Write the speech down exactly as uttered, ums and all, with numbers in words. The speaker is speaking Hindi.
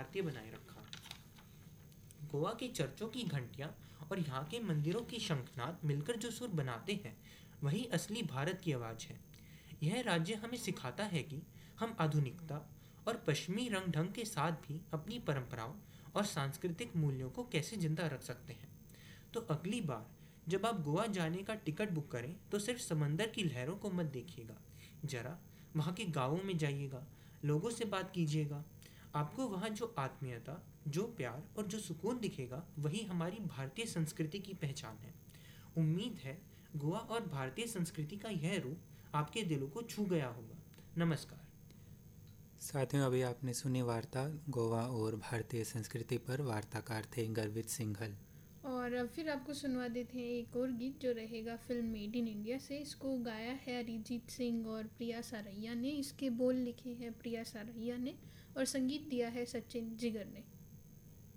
भारतीय बनाए रखा। गोवा के चर्चों की घंटियाँ और यहाँ के मंदिरों की शंखनाद मिलकर जो सुर बनाते हैं वही असली भारत की आवाज़ है। यह राज्य हमें सिखाता है कि हम आधुनिकता और पश्चिमी रंग ढंग के साथ भी अपनी परंपराओं और सांस्कृतिक मूल्यों को कैसे जिंदा रख सकते हैं। तो अगली बार जब आप गोवा जाने का टिकट बुक करें तो सिर्फ समंदर की लहरों को मत देखिएगा, जरा वहाँ के गाँवों में जाइएगा, लोगों से बात कीजिएगा। आपको वहाँ जो आत्मीयता, जो प्यार और जो सुकून दिखेगा वही हमारी भारतीय संस्कृति की पहचान है। उम्मीद है गोवा और भारतीय संस्कृति का यह रूप आपके दिलों को छू गया होगा। नमस्कार साथियों, अभी आपने सुनी वार्ता गोवा और भारतीय संस्कृति पर। वार्ताकार थे गर्वित सिंघल। और अब फिर आपको सुनवा देते हैं एक और गीत जो रहेगा फिल्म मेड इन इंडिया से। इसको गाया है अरिजीत सिंह और प्रिया सारैया ने। इसके बोल लिखे हैं प्रिया सारैया ने और संगीत दिया है सचिन जिगर ने।